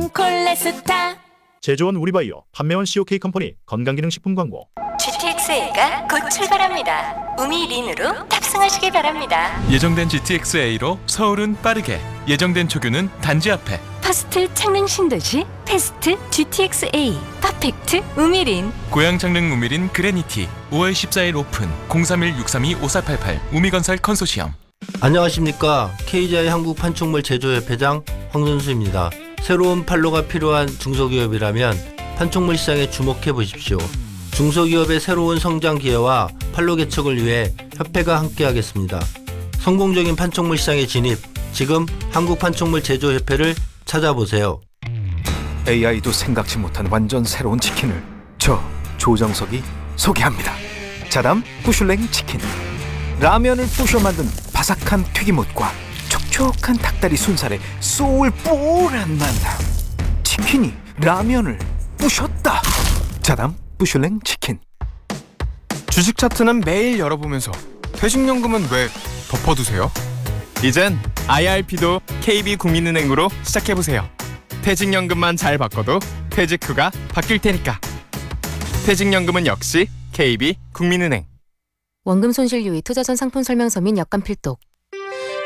콜레스타. 제조원 우리바이오, 판매원 COK 컴퍼니 건강기능식품 광고. GTX-A가 곧 출발합니다. 우미린으로 탑승하시기 바랍니다. 예정된 GTX-A로 서울은 빠르게, 예정된 조교는 단지 앞에. 퍼스트 창릉 신도시 패스트 GTX-A 퍼펙트 우미린. 고양 창릉 우미린 그레니티 5월 14일 오픈. 031-632-5488 우미건설 컨소시엄. 안녕하십니까. KGI 한국판촉물 제조협회장 황선수입니다. 새로운 판로가 필요한 중소기업이라면 판촉물 시장에 주목해 보십시오. 중소기업의 새로운 성장 기회와 판로 개척을 위해 협회가 함께하겠습니다. 성공적인 판촉물 시장에 진입, 지금 한국판촉물 제조협회를 찾아보세요. AI도 생각지 못한 완전 새로운 치킨을 저 조정석이 소개합니다. 자담 부슐랭 치킨. 라면을 부셔 만든 바삭한 튀김옷과 촉촉한 닭다리 순살의 소울풀한 만남. 치킨이 라면을 부셨다. 자담 부슐랭 치킨. 주식 차트는 매일 열어보면서 퇴직연금은 왜 덮어두세요? 이젠 IRP도 KB국민은행으로 시작해보세요. 퇴직연금만 잘 바꿔도 퇴직 후가 바뀔 테니까. 퇴직연금은 역시 KB국민은행. 원금 손실 유의 투자전 상품 설명서 및 약관 필독.